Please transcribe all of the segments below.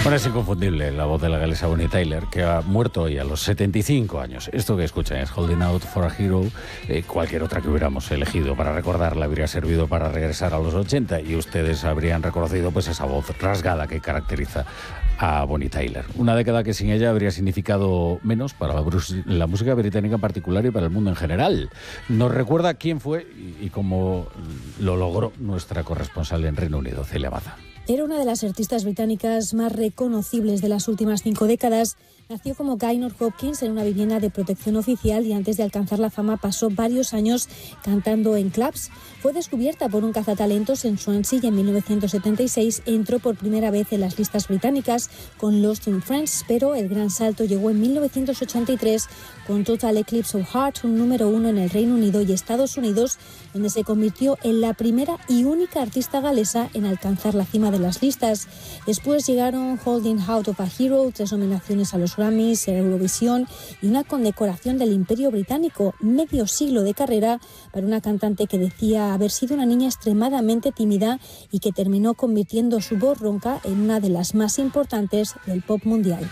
Bueno, es inconfundible la voz de la galesa Bonnie Tyler, que ha muerto hoy a los 75 años. Esto que escuchan es Holding Out for a Hero. Cualquier otra que hubiéramos elegido para recordarla habría servido para regresar a los 80 y ustedes habrían reconocido pues esa voz rasgada que caracteriza a Bonnie Tyler. Una década que sin ella habría significado menos para la música británica en particular y para el mundo en general. Nos recuerda quién fue y cómo lo logró nuestra corresponsal en Reino Unido, Celia Baza. Era una de las artistas británicas más reconocibles de las últimas 5 décadas. Nació como Gaynor Hopkins en una vivienda de protección oficial y antes de alcanzar la fama pasó varios años cantando en clubs. Fue descubierta por un cazatalentos en Swansea y en 1976 entró por primera vez en las listas británicas con Lost in Friends, pero el gran salto llegó en 1983 con Total Eclipse of Heart, un número 1 en el Reino Unido y Estados Unidos, donde se convirtió en la primera y única artista galesa en alcanzar la cima de las listas. Después llegaron Holding Out of a Hero, 3 nominaciones a los Grammys, Eurovisión y una condecoración del Imperio Británico, medio siglo de carrera para una cantante que decía haber sido una niña extremadamente tímida y que terminó convirtiendo su voz ronca en una de las más importantes del pop mundial.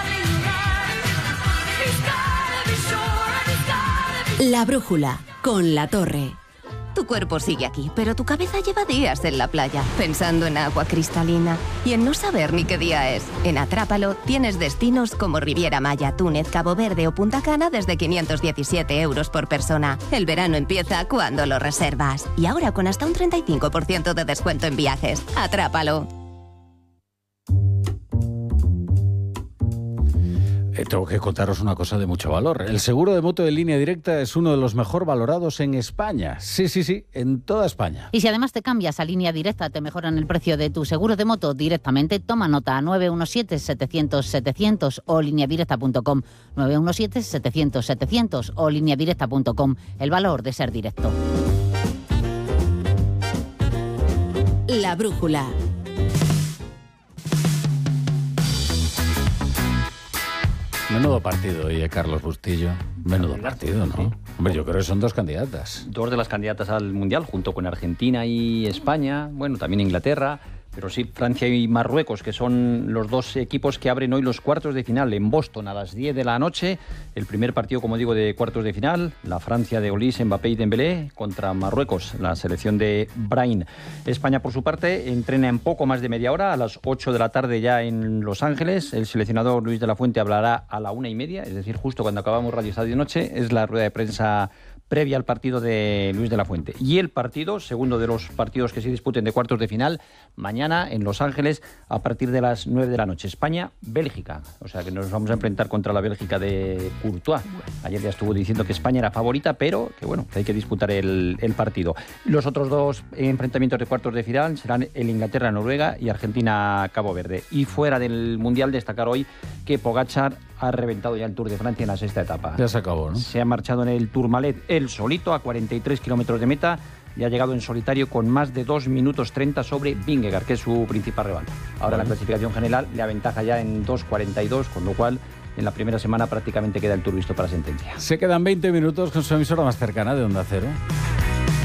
La brújula, con La Torre. Tu cuerpo sigue aquí, pero tu cabeza lleva días en la playa, pensando en agua cristalina y en no saber ni qué día es. En Atrápalo tienes destinos como Riviera Maya, Túnez, Cabo Verde o Punta Cana desde 517 euros por persona. El verano empieza cuando lo reservas. Y ahora con hasta un 35% de descuento en viajes. Atrápalo. Tengo que contaros una cosa de mucho valor. El seguro de moto de Línea Directa es uno de los mejor valorados en España. Sí, en toda España. Y si además te cambias a Línea Directa, te mejoran el precio de tu seguro de moto directamente. Toma nota, 917-700-700 o lineadirecta.com. 917-700-700 o lineadirecta.com. El valor de ser directo. La brújula. Menudo partido, oye, Carlos Bustillo. Menudo partido, ¿no? Sí. Hombre, yo creo que son 2 candidatas. 2 de las candidatas al Mundial, junto con Argentina y España, bueno, también Inglaterra, pero sí Francia y Marruecos, que son los 2 equipos que abren hoy los cuartos de final en Boston a las 10 de la noche. El primer partido, como digo, de cuartos de final, la Francia de Olise, Mbappé y Dembélé contra Marruecos, la selección de Brahim. España, por su parte, entrena en poco más de media hora, a las 8 de la tarde ya en Los Ángeles. El seleccionador Luis de la Fuente hablará a la 1:30, es decir, justo cuando acabamos Radio Estadio Noche, es la rueda de prensa previa al partido de Luis de la Fuente. Y el partido, segundo de los partidos que se disputen de cuartos de final, mañana en Los Ángeles a partir de las 9 de la noche. España-Bélgica. O sea que nos vamos a enfrentar contra la Bélgica de Courtois. Ayer ya estuvo diciendo que España era favorita, pero que bueno, que hay que disputar el partido. Los otros 2 enfrentamientos de cuartos de final serán el Inglaterra-Noruega y Argentina-Cabo Verde. Y fuera del Mundial, destacar hoy que Pogačar ha reventado ya el Tour de Francia en la 6ª etapa. Ya se acabó, ¿no? Se ha marchado en el Tourmalet él solito a 43 kilómetros de meta y ha llegado en solitario con más de 2 minutos 30 sobre Vingegaard, que es su principal rival. Ahora la clasificación general le aventaja ya en 2.42, con lo cual en la primera semana prácticamente queda el Tour visto para sentencia. Se quedan 20 minutos con su emisora más cercana de Onda Cero.